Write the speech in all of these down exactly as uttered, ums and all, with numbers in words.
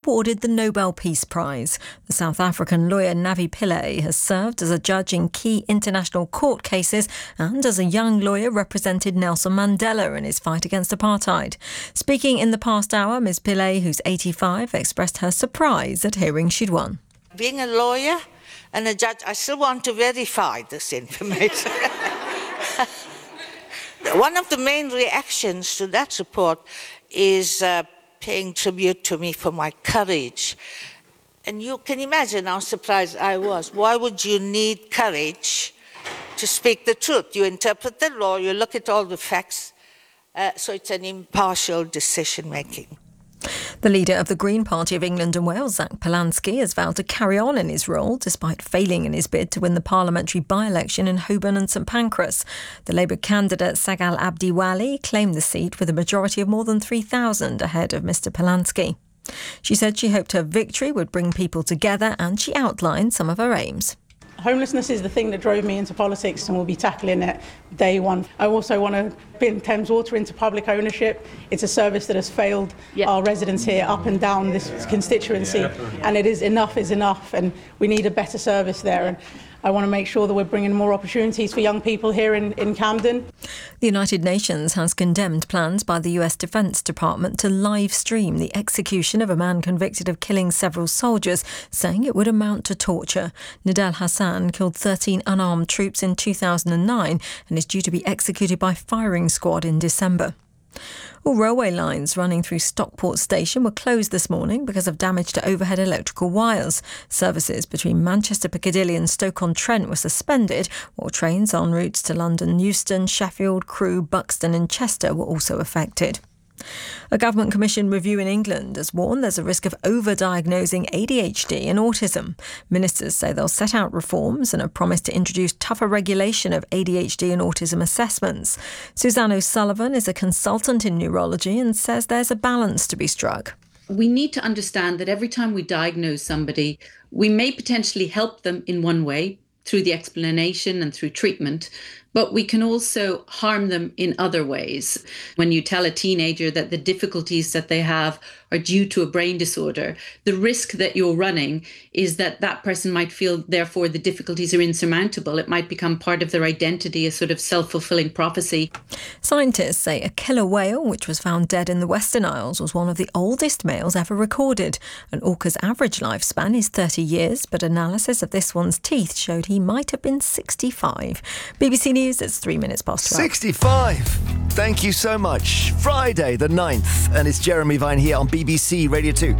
awarded the Nobel Peace Prize. The South African lawyer Navi Pillay has served as a judge in key international court cases and as a young lawyer represented Nelson Mandela in his fight against apartheid. Speaking in the past hour, Miz Pillay, who's eighty-five, expressed her surprise at hearing she'd won. Being a lawyer and a judge, I still want to verify this information. One of the main reactions to that report is uh, paying tribute to me for my courage. And you can imagine how surprised I was. Why would you need courage to speak the truth? You interpret the law, you look at all the facts, uh, so it's an impartial decision-making. The leader of the Green Party of England and Wales, Zach Polanski, has vowed to carry on in his role despite failing in his bid to win the parliamentary by-election in Holborn and St Pancras. The Labour candidate Sagal Abdiwali claimed the seat with a majority of more than three thousand ahead of Mr Polanski. She said she hoped her victory would bring people together and she outlined some of her aims. Homelessness is the thing that drove me into politics and we'll be tackling it day one. I also want to bring Thames Water into public ownership. It's a service that has failed yep. our residents here up and down this constituency, and it is enough is enough, and we need a better service there. And I want to make sure that we're bringing more opportunities for young people here in, in Camden. The United Nations has condemned plans by the U S Defence Department to live stream the execution of a man convicted of killing several soldiers, saying it would amount to torture. Nidal Hassan killed thirteen unarmed troops in two thousand nine and is due to be executed by firing squad in December. All railway lines running through Stockport Station were closed this morning because of damage to overhead electrical wires. Services between Manchester Piccadilly and Stoke-on-Trent were suspended, while trains en routes to London Euston, Sheffield, Crewe, Buxton and Chester were also affected. A government commission review in England has warned there's a risk of over-diagnosing A D H D and autism. Ministers say they'll set out reforms and have promised to introduce tougher regulation of A D H D and autism assessments. Suzanne O'Sullivan is a consultant in neurology and says there's a balance to be struck. We need to understand that every time we diagnose somebody, we may potentially help them in one way, through the explanation and through treatment, but we can also harm them in other ways. When you tell a teenager that the difficulties that they have are due to a brain disorder, the risk that you're running is that that person might feel, therefore, the difficulties are insurmountable. It might become part of their identity, a sort of self-fulfilling prophecy. Scientists say a killer whale, which was found dead in the Western Isles, was one of the oldest males ever recorded. An orca's average lifespan is thirty years, but analysis of this one's teeth showed he might have been sixty-five. B B C News, it's three minutes past twelve. sixty-five! Thank you so much. Friday the ninth, and it's Jeremy Vine here on B B C Radio two.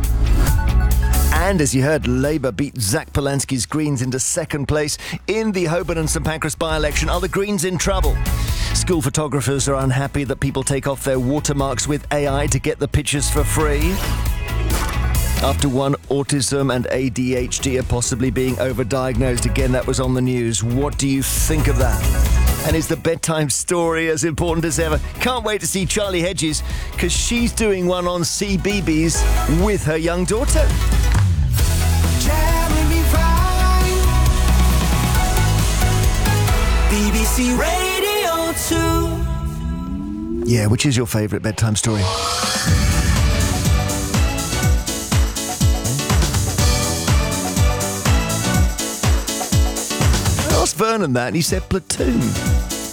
And as you heard, Labour beat Zach Polanski's Greens into second place in the Holborn and St Pancras by-election. Are the Greens in trouble? School photographers are unhappy that people take off their watermarks with A I to get the pictures for free. After one, autism and A D H D are possibly being overdiagnosed. Again, that was on the news. What do you think of that? And is the bedtime story as important as ever? Can't wait to see Charlie Hedges, because she's doing one on C B B S with her young daughter. Jeremy Vine, B B C Radio two. Yeah, which is your favourite bedtime story? I asked Vernon that and he said Platoon.